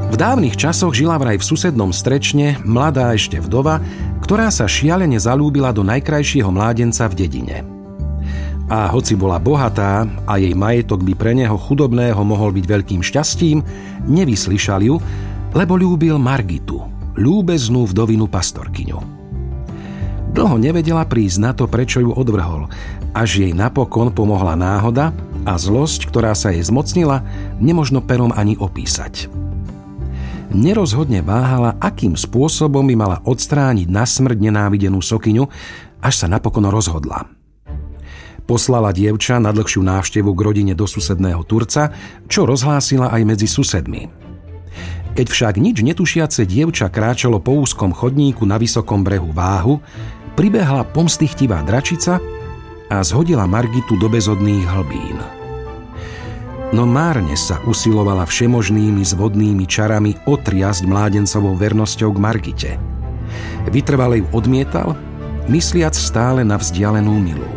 V dávnych časoch žila vraj v susednom Strečne mladá ešte vdova, ktorá sa šialene zalúbila do najkrajšieho mládenca v dedine. A hoci bola bohatá a jej majetok by pre neho chudobného mohol byť veľkým šťastím, nevyslyšal ju, lebo ľúbil Margitu, ľúbeznú vdovinu pastorkyňu. Dlho nevedela prísť na to, prečo ju odvrhol, až jej napokon pomohla náhoda a zlosť, ktorá sa jej zmocnila, nemožno perom ani opísať. Nerozhodne váhala, akým spôsobom by mala odstrániť na smrť nenávidenú sokyňu, až sa napokon rozhodla. Poslala dievča na dlhšiu návštevu k rodine do susedného Turca, čo rozhlásila aj medzi susedmi. Keď však nič netušiace dievča kráčalo po úzkom chodníku na vysokom brehu Váhu, pribehla pomstychtivá dračica a zhodila Margitu do bezodných hlbín. No márne sa usilovala všemožnými zvodnými čarami otriasť mládencovou vernosťou k Margite. Vytrvale ju odmietal, mysliac stále na vzdialenú milú.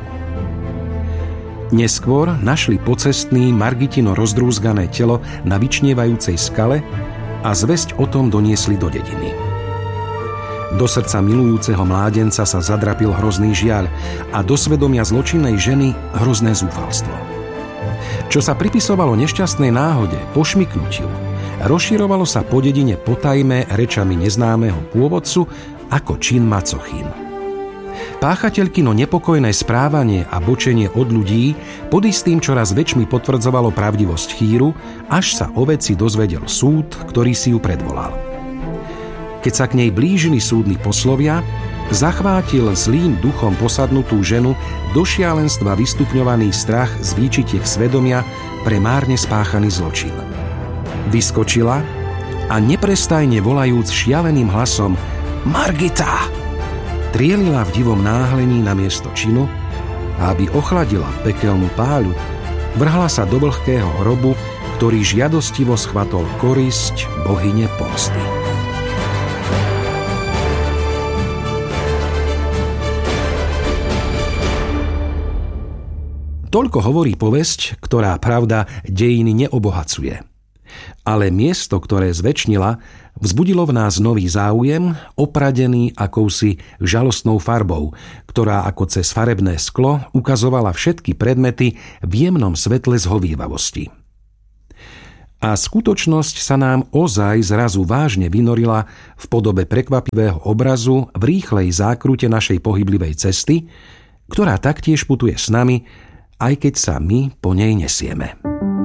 Neskôr našli pocestný Margitino rozdrúzgané telo na vyčnievajúcej skale a zvesť o tom doniesli do dediny. Do srdca milujúceho mládenca sa zadrapil hrozný žiaľ a do svedomia zločinnej ženy hrozné zúfalstvo. Čo sa pripisovalo nešťastnej náhode, pošmyknutiu, rozširovalo sa po dedine potajme rečami neznámeho pôvodcu ako čin macochín. Páchateľkino nepokojné správanie a bočenie od ľudí pod istým čoraz väčšmi potvrdzovalo pravdivosť chýru, až sa o veci dozvedel súd, ktorý si ju predvolal. Keď sa k nej blížili súdni poslovia, zachvátil zlým duchom posadnutú ženu do šialenstva vystupňovaný strach z výčitiek svedomia pre márne spáchaný zločin. Vyskočila a neprestajne volajúc šialeným hlasom Margita! Trielila v divom náhlení na miesto činu a aby ochladila pekelnú páľu, vrhla sa do vlhkého hrobu, ktorý žiadostivo schvatol korisť bohyne pomsty. Toľko hovorí povesť, ktorá, pravda, dejiny neobohacuje. Ale miesto, ktoré zvečnila, vzbudilo v nás nový záujem, opradený akousi žalostnou farbou, ktorá ako cez farebné sklo ukazovala všetky predmety v jemnom svetle zhovievavosti. A skutočnosť sa nám ozaj zrazu vážne vynorila v podobe prekvapivého obrazu v rýchlej zákrute našej pohyblivej cesty, ktorá taktiež putuje s nami, aj keď sa my po nej nesieme.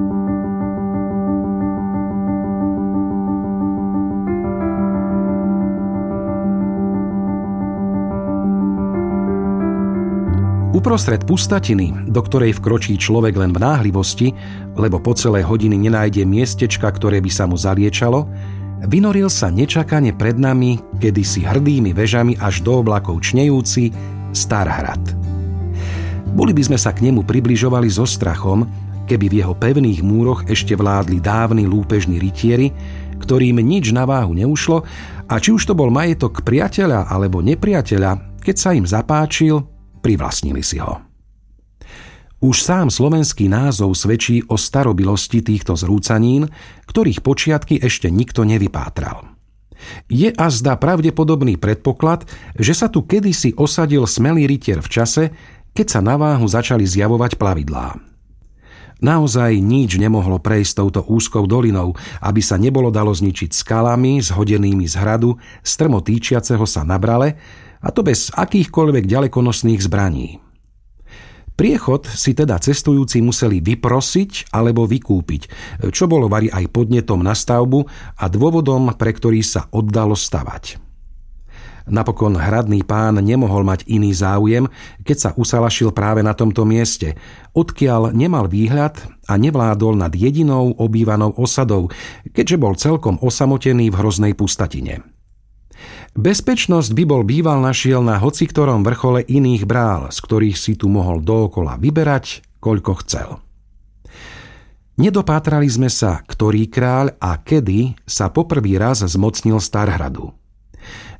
Uprostred pustatiny, do ktorej vkročí človek len v náhlivosti, lebo po celé hodiny nenájde miestečka, ktoré by sa mu zaliečalo, vynoril sa nečakane pred nami, kedysi hrdými vežami až do oblakov čnejúci, Starhrad. Boli by sme sa k nemu približovali so strachom, keby v jeho pevných múroch ešte vládli dávni lúpežní rytieri, ktorým nič na váhu neušlo, a či už to bol majetok priateľa alebo nepriateľa, keď sa im zapáčil, privlastnili si ho. Už sám slovenský názov svedčí o starobilosti týchto zrúcanín, ktorých počiatky ešte nikto nevypátral. Je azda pravdepodobný predpoklad, že sa tu kedysi osadil smelý rytier v čase, keď sa na váhu začali zjavovať plavidlá. Naozaj nič nemohlo prejsť touto úzkou dolinou, aby sa nebolo dalo zničiť skalami zhodenými z hradu strmo týčiaceho sa na brale, a to bez akýchkoľvek ďalekonosných zbraní. Priechod si teda cestujúci museli vyprosiť alebo vykúpiť, čo bolo vari aj podnetom na stavbu a dôvodom, pre ktorý sa oddalo stavať. Napokon hradný pán nemohol mať iný záujem, keď sa usalašil práve na tomto mieste, odkiaľ nemal výhľad a nevládol nad jedinou obývanou osadou, keďže bol celkom osamotený v hroznej pustatine. Bezpečnosť by bol býval našiel na hociktorom vrchole iných brál, z ktorých si tu mohol dookola vyberať, koľko chcel. Nedopátrali sme sa, ktorý kráľ a kedy sa poprvý raz zmocnil Starhradu.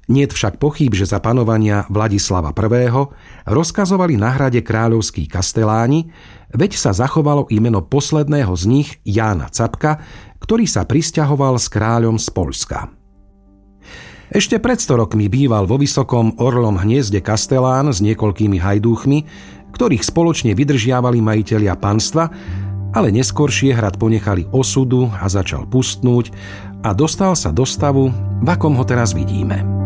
Niet však pochýb, že za panovania Vladislava I. rozkazovali na hrade kráľovskí kasteláni, veď sa zachovalo i meno posledného z nich, Jána Capka, ktorý sa prisťahoval s kráľom z Poľska. Ešte pred 100 rokmi býval vo Vysokom Orlom hniezde kastelán s niekoľkými hajdúchmi, ktorých spoločne vydržiavali majitelia panstva, ale neskoršie hrad ponechali osudu a začal pustnúť a dostal sa do stavu, v akom ho teraz vidíme.